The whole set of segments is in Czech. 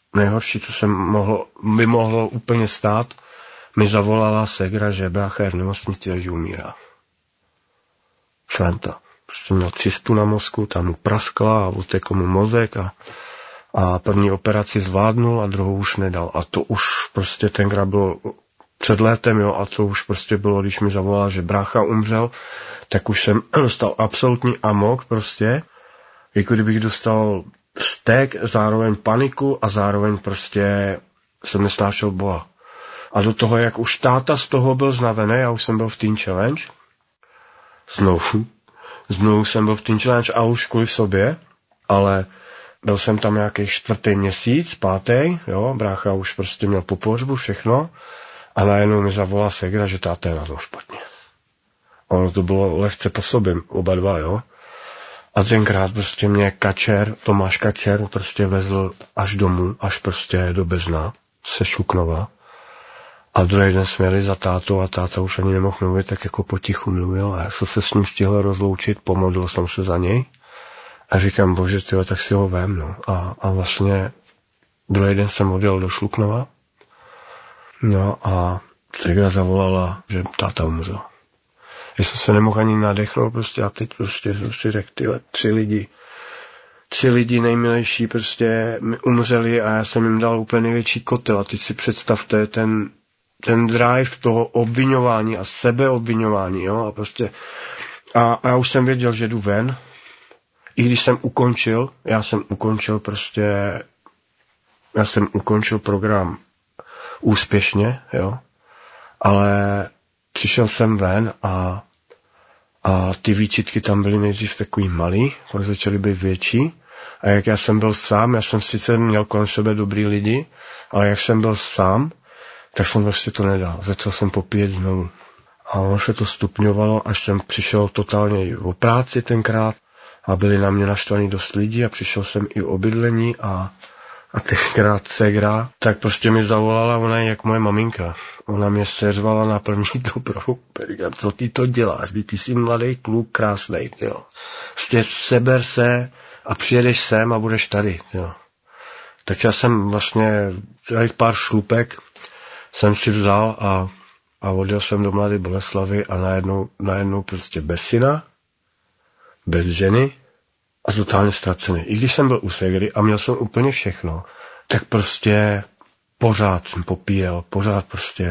nejhorší, co by mohlo úplně stát, mi zavolala ségra, že brácha je v nemocnici a že umírá. Šventa. Prostě měl cystu na mozku, tam mu praskla a utekl mu mozek a první operaci zvládnul a druhou už nedal. A to už prostě tenkrát bylo před létem, jo, a to už prostě bylo, když mi zavolal, že brácha umřel, tak už jsem dostal absolutní amok prostě, jako kdybych dostal stek, zároveň paniku a zároveň prostě jsem nesnášel Boha. A do toho, jak už táta z toho byl znavený, já už jsem byl v Teen Challenge, znovu jsem byl v Teen Challenge a už kvůli sobě, ale byl jsem tam nějaký 4. měsíc, 5. jo, brácha už prostě měl po pohřbu všechno a najednou mi zavolá ségra, že táta je na tom špatně. Ono to bylo lehce po sobě, oba dva, jo. A tenkrát prostě mě Tomáš Kačer prostě vezl až domů, až prostě do Bezna, se Šluknova. A druhý den jsme jeli za tátou a táta už ani nemohl mluvit, tak jako potichu mluvil. A já jsem se s ním stihl rozloučit, pomodlil jsem se za něj. A říkám, bože, tyjo, tak si ho vem, no. A vlastně druhý den jsem odjel do Šluknova. No a ségra zavolala, že táta umřel. Já jsem se nemohl ani nadechnout prostě a teď prostě jsem si řekl, tyhle, 3 lidi nejmilejší prostě umřeli a já jsem jim dal úplně největší kotel a teď si představte ten drive toho obviňování a sebeobviňování, jo, a prostě a já už jsem věděl, že jdu ven, i když jsem ukončil program úspěšně, jo, ale přišel jsem ven a ty výčitky tam byly nejdřív takový malý, pak začaly být větší. A jak já jsem byl sám, já jsem sice měl kolem sebe dobrý lidi, ale jak jsem byl sám, tak jsem prostě to nedal. Začal jsem popíjet znovu. A ono se to stupňovalo, až jsem přišel totálně o práci tenkrát a byli na mě naštvaný dost lidí a přišel jsem i o bydlení a tenkrát ségra, tak prostě mi zavolala, ona je jak moje maminka. Ona mě seřvala na první dobrou. Říkám, co ty to děláš? Ty jsi mladý kluk, krásnej, jo. Prostě seber se a přijedeš sem a budeš tady, jo. Tak já jsem vlastně celých pár šlupek jsem si vzal a odjel jsem do Mladé Boleslavi a najednou prostě bez syna, bez ženy a totálně ztracený. I když jsem byl u ségry a měl jsem úplně všechno, tak prostě pořád jsem popíjel, pořád prostě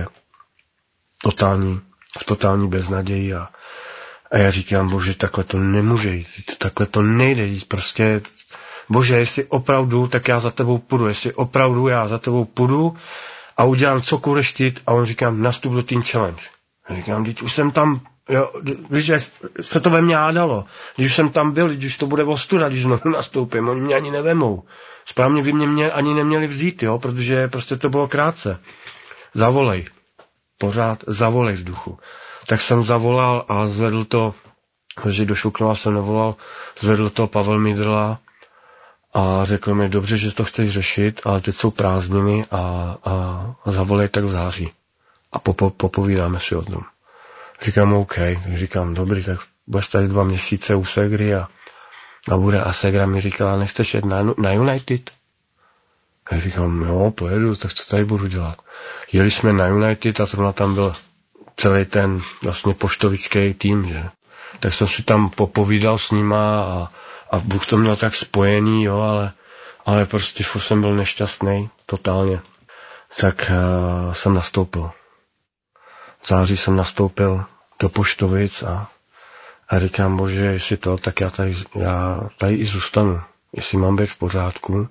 totální beznaději a já říkám, bože, takhle to nemůže jít, takhle to nejde jít, prostě, bože, jestli opravdu, tak já za tebou půjdu, a udělám, co budeš chtít, a on říkám, nastup do Teen Challenge. A říkám, teď už jsem tam, jo, víš, jak se to ve mně hádalo, když jsem tam byl, když to bude ostuda, když znovu nastoupím, oni mě ani nevemou. Správně by mě ani neměli vzít, jo, protože prostě to bylo krátce. Zavolej. Pořád zavolej v duchu. Tak jsem zavolal a zvedl to, že do Šluknova jsem nevolal, zvedl to Pavel Midrla a řekl mi, dobře, že to chceš řešit, ale teď jsou prázdniny a zavolej tak v září. A popovídáme si o tom. Říkám, OK, říkám, dobrý, tak budeš tady 2 měsíce u ségry a bude. A ségra mi říkala, nechceš jet na United? A říkám, jo, pojedu, tak co tady budu dělat? Jeli jsme na United a zrovna tam byl celý ten vlastně poštovický tým, že? Tak jsem si tam popovídal s nima a Bůh to měl tak spojený, jo, ale prostě jsem byl nešťastný, totálně. Tak jsem nastoupil. V září jsem nastoupil do Poštovic a říkám, bože, jestli to, tak já tady i zůstanu, jestli mám být v pořádku.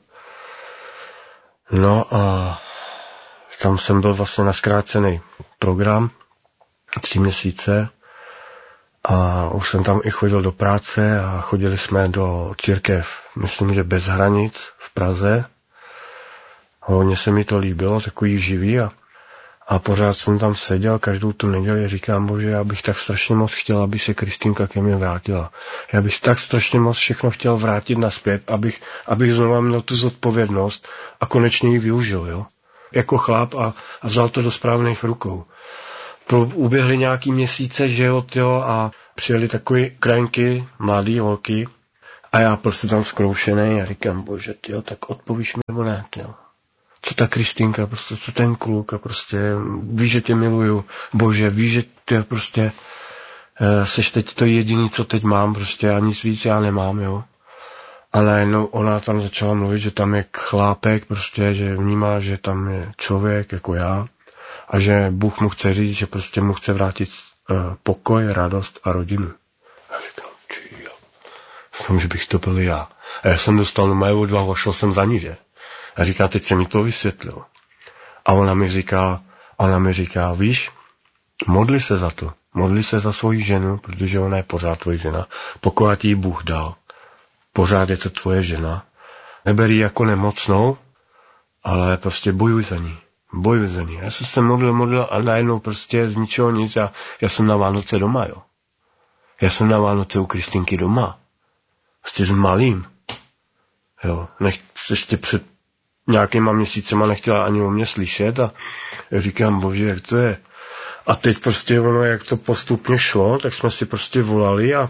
No a tam jsem byl vlastně na zkrácený program 3 měsíce a už jsem tam i chodil do práce a chodili jsme do církev, myslím, že Bez hranic v Praze. Hodně se mi to líbilo, takový živý a pořád jsem tam seděl každou tu neděli a říkám, bože, já bych tak strašně moc chtěl, aby se Kristýnka ke mně vrátila. Já bych tak strašně moc všechno chtěl vrátit nazpět, abych znovu měl tu zodpovědnost a konečně ji využil, jo. Jako chlap a vzal to do správných rukou. Uběhly nějaký měsíce, že jo, a přijeli takový krajinky, mladý holky a já prostě tam zkroušený a říkám, bože, tyjo, tak odpovíš mi nebo ne, tyjo. co ta Kristýnka, prostě, co ten kluk a prostě víš, že tě miluju, Bože, víš, že ty prostě seš teď to jediný, co teď mám, prostě a nic víc já nemám, jo. A najednou ona tam začala mluvit, že tam je chlápek, prostě, že vnímá, že tam je člověk jako já a že Bůh mu chce říct, že prostě mu chce vrátit pokoj, radost a rodinu. A říkám, říkám, že bych to byl já. A já jsem dostal moje odvahu a šel jsem za ní, že? A říká, teď se mi to vysvětlilo. A ona mi říká, víš, modli se za to. Modli se za svoji ženu, protože ona je pořád tvoje žena. Pokud ti ji Bůh dal, pořád je to tvoje žena. Neber ji jako nemocnou, ale prostě bojuj za ní. Bojuj za ní. Já jsem se modlil a najednou prostě z ničeho nic. Já jsem na Vánoce doma, jo. Já jsem na Vánoce u Kristýnky doma. Prostě s malým. Jo. Ještě před nějakýma měsícema nechtěla ani o mě slyšet a já říkám, Bože, jak to je. A teď prostě ono, jak to postupně šlo, tak jsme si prostě volali a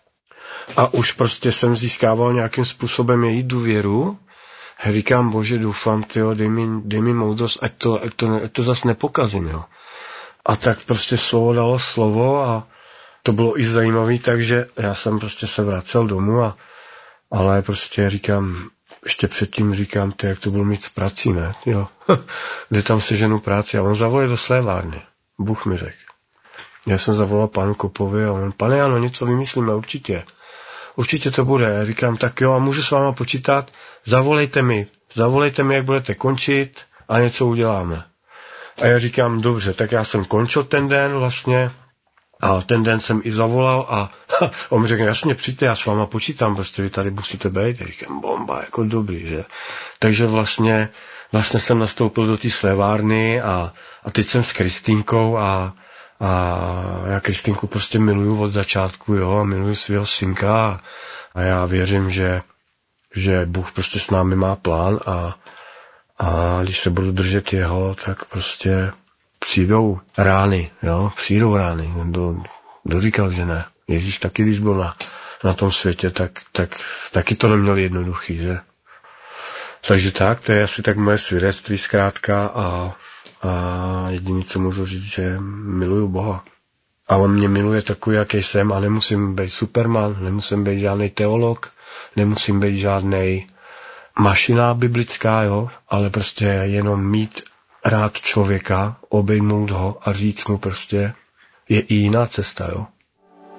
už prostě jsem získával nějakým způsobem její důvěru. A říkám, Bože, doufám, tyjo, dej mi moudrost, ať to zas nepokazím, jo. A tak prostě slovo dalo slovo a to bylo i zajímavý, takže já jsem prostě se vracel domů ale prostě říkám, ještě předtím říkám, jak to bylo mít s prací, ne, jo. Kde tam seženu práci a on zavolal do slévárny. Bůh mi řekl. Já jsem zavolal panu Kopovi a on, pane Jano, něco vymyslíme určitě. Určitě to bude. Já říkám, tak jo, a můžu s váma počítat? Zavolejte mi, jak budete končit a něco uděláme. A já říkám, dobře, tak já jsem končil ten den vlastně a ten den jsem i zavolal a on mi řekl, jasně, přijďte, já s váma počítám, prostě vy tady musíte být. Já říkám, bomba, jako dobrý, že? Takže vlastně jsem nastoupil do té slévárny a teď jsem s Kristýnkou a já Kristýnku prostě miluju od začátku, jo, a miluju svého synka a já věřím, že Bůh prostě s námi má plán a když se budu držet jeho, tak prostě přijdou rány. Kdo říkal, že ne? Ježíš taky, když byl na tom světě, tak taky to neměl jednoduchý, že? Takže tak, to je asi tak moje svědectví zkrátka a jediné, co můžu říct, že miluju Boha. A on mě miluje takový, jaký jsem a nemusím být Superman, nemusím být žádný teolog, nemusím být žádnej mašina biblická, jo, ale prostě jenom mít rád člověka, obejmout ho a říct mu prostě, je i jiná cesta, jo.